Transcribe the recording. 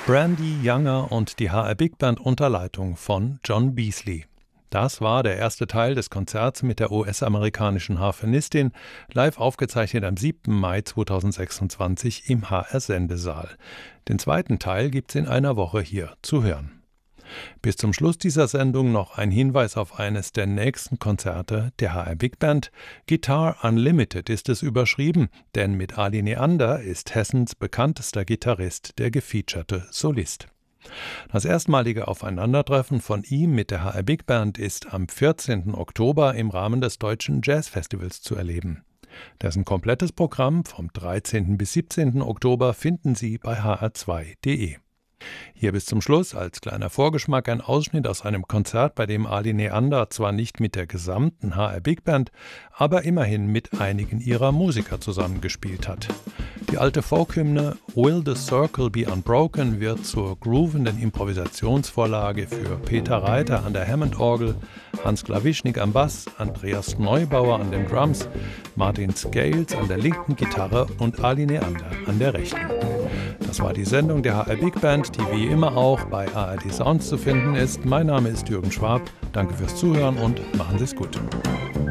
Brandy Younger und die HR Big Band unter Leitung von John Beasley. Das war der erste Teil des Konzerts mit der US-amerikanischen Harfenistin, live aufgezeichnet am 7. Mai 2026 im HR-Sendesaal. Den zweiten Teil gibt's in einer Woche hier zu hören. Bis zum Schluss dieser Sendung noch ein Hinweis auf eines der nächsten Konzerte der HR Big Band. Guitar Unlimited ist es überschrieben, denn mit Ali Neander ist Hessens bekanntester Gitarrist der gefeaturete Solist. Das erstmalige Aufeinandertreffen von ihm mit der HR Big Band ist am 14. Oktober im Rahmen des Deutschen Jazzfestivals zu erleben. Dessen komplettes Programm vom 13. bis 17. Oktober finden Sie bei hr2.de. Hier bis zum Schluss als kleiner Vorgeschmack ein Ausschnitt aus einem Konzert, bei dem Ali Neander zwar nicht mit der gesamten HR Big Band, aber immerhin mit einigen ihrer Musiker zusammengespielt hat. Die alte Folkhymne Will the Circle Be Unbroken wird zur groovenden Improvisationsvorlage für Peter Reiter an der Hammond-Orgel, Hans Klawischnik am Bass, Andreas Neubauer an den Drums, Martin Scales an der linken Gitarre und Ali Neander an der rechten. Das war die Sendung der HR Big Band, die wie immer auch bei ARD Sounds zu finden ist. Mein Name ist Jürgen Schwab. Danke fürs Zuhören und machen Sie es gut.